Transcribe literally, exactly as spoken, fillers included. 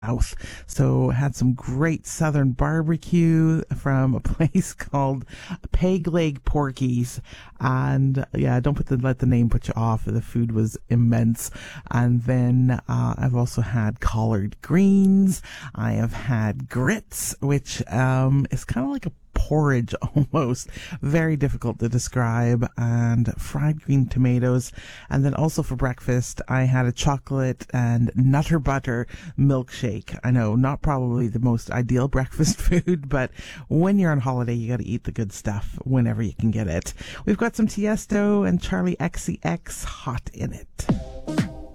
South. So had some great southern barbecue from a place called Peg Leg Porky's, and yeah, don't put the let the name put you off. The food was immense. And then uh, I've also had collard greens. I have had grits, which um, is kind of like a porridge almost, very difficult to describe, and fried green tomatoes. And then also for breakfast I had a chocolate and nutter butter milkshake. I know, not probably the most ideal breakfast food, but when you're on holiday you got to eat the good stuff whenever you can get it. We've got some Tiesto and Charlie X C X, Hot in It.